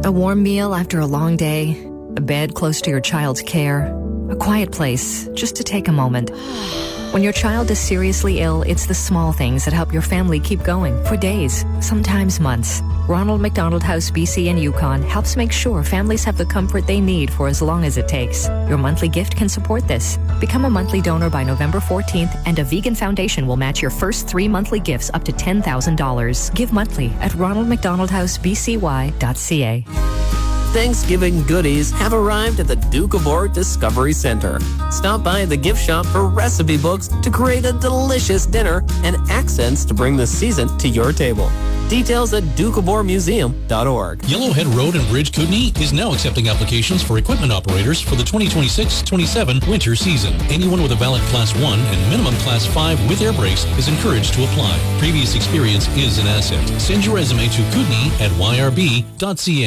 A warm meal after a long day, a bed close to your child's care, a quiet place just to take a moment. When your child is seriously ill, it's the small things that help your family keep going for days, sometimes months. Ronald McDonald House BC and Yukon helps make sure families have the comfort they need for as long as it takes. Your monthly gift can support this. Become a monthly donor by November 14th, and a vegan foundation will match your first 3 monthly gifts up to $10,000. Give monthly at ronaldmcdonaldhousebcy.ca. Thanksgiving goodies have arrived at the Duke of Ore Discovery Center. Stop by the gift shop for recipe books to create a delicious dinner and accents to bring the season to your table. Details at dukeofOremuseum.org. Yellowhead Road and Bridge Kootenai is now accepting applications for equipment operators for the 2026-27 winter season. Anyone with a valid Class 1 and minimum Class 5 with air brakes is encouraged to apply. Previous experience is an asset. Send your resume to kootenai@yrb.ca.